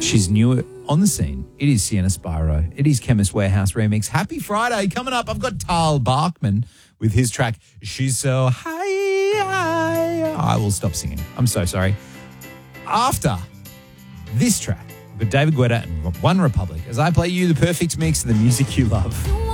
She's new on the scene. It is Sienna Spyro. It is Chemist Warehouse remix. Happy Friday. Coming up, I've got Tal Barkman with his track, She's So High. I will stop singing. I'm so sorry. After this track, I've got David Guetta and One Republic as I play you the perfect mix of the music you love.